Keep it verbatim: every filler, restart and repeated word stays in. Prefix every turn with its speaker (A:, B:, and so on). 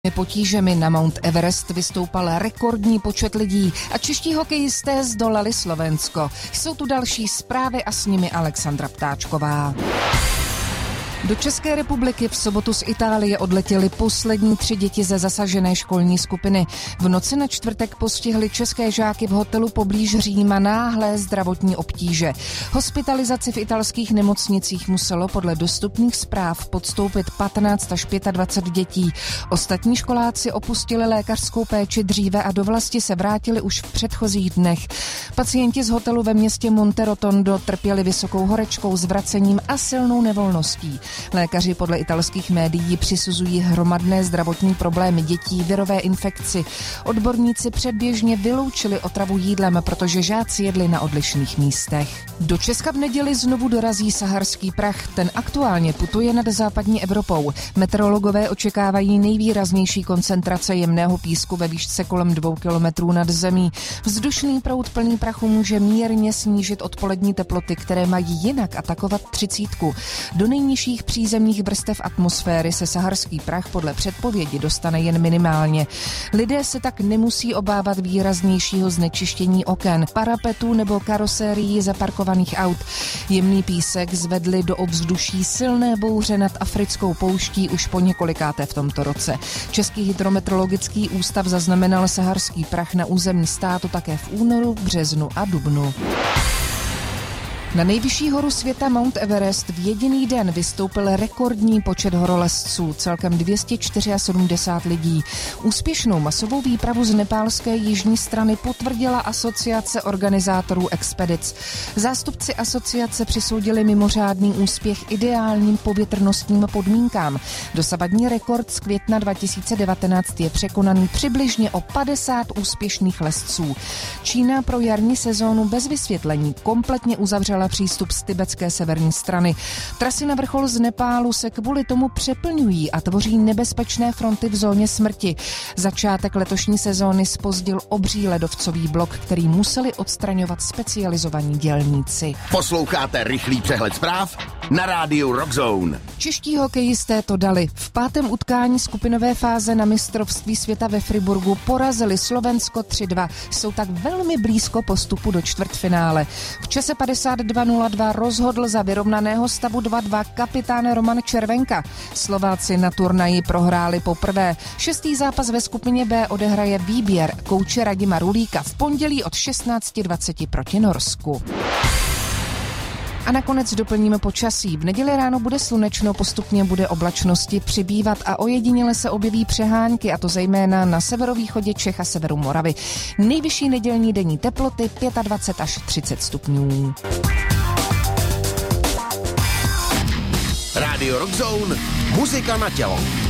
A: Potížemi na Mount Everest vystoupal rekordní počet lidí a čeští hokejisté zdolali Slovensko. Jsou tu další zprávy a s nimi Alexandra Ptáčková. Do České republiky v sobotu z Itálie odletěly poslední tři děti ze zasažené školní skupiny. V noci na čtvrtek postihly české žáky v hotelu poblíž Říma náhlé zdravotní obtíže. Hospitalizaci v italských nemocnicích muselo podle dostupných zpráv podstoupit patnáct až dvacet pět dětí. Ostatní školáci opustili lékařskou péči dříve a do vlasti se vrátili už v předchozích dnech. Pacienti z hotelu ve městě Monterotondo trpěli vysokou horečkou, zvracením a silnou nevolností. Lékaři podle italských médií přisuzují hromadné zdravotní problémy dětí, virové infekci. Odborníci předběžně vyloučili otravu jídlem, protože žáci jedli na odlišných místech. Do Česka v neděli znovu dorazí saharský prach. Ten aktuálně putuje nad západní Evropou. Meteorologové očekávají nejvýraznější koncentrace jemného písku ve výšce kolem dvou kilometrů nad zemí. Vzdušný proud plný prachu může mírně snížit odpolední teploty, které mají jinak atakovat třicítku. Do nejnižších přízemních vrstev atmosféry se saharský prach podle předpovědi dostane jen minimálně. Lidé se tak nemusí obávat výraznějšího znečištění oken, parapetů nebo karosérií zaparkovaných aut. Jemný písek zvedly do ovzduší silné bouře nad africkou pouští už po několikáté v tomto roce. Český hydrometeorologický ústav zaznamenal saharský prach na území státu také v únoru, březnu a dubnu. Na nejvyšší horu světa Mount Everest v jediný den vystoupil rekordní počet horolezců, celkem dvě stě sedmdesát čtyři lidí. Úspěšnou masovou výpravu z nepálské jižní strany potvrdila asociace organizátorů expedic. Zástupci asociace přisoudili mimořádný úspěch ideálním povětrnostním podmínkám. Dosavadní rekord z května dva tisíce devatenáct je překonaný přibližně o padesát úspěšných lezců. Čína pro jarní sezónu bez vysvětlení kompletně uzavřela přístup z tibetské severní strany. Trasy na vrchol z Nepálu se kvůli tomu přeplňují a tvoří nebezpečné fronty v zóně smrti. Začátek letošní sezóny zpozdil obří ledovcový blok, který museli odstraňovat specializovaní dělníci.
B: Posloucháte rychlý přehled zpráv na rádiu Rockzone.
A: Čeští hokejisté to dali. V pátém utkání skupinové fáze na mistrovství světa ve Friburgu porazili Slovensko tři dva. Jsou tak velmi blízko postupu do čtvrtfinále. V čase padesát dva nula dva rozhodl za vyrovnaného stavu dva dva kapitán Roman Červenka. Slováci na turnaji prohráli poprvé. Šestý zápas ve skupině B odehraje výběr kouče Radima Rulíka v pondělí od šestnáct dvacet proti Norsku. A nakonec doplníme počasí. V neděli ráno bude slunečno, postupně bude oblačnosti přibývat a ojediněle se objeví přehánky, a to zejména na severovýchodě Čech a severu Moravy. Nejvyšší nedělní denní teploty dvacet pět až třicet stupňů.
B: Rádio Rockzone, muzika na tělo.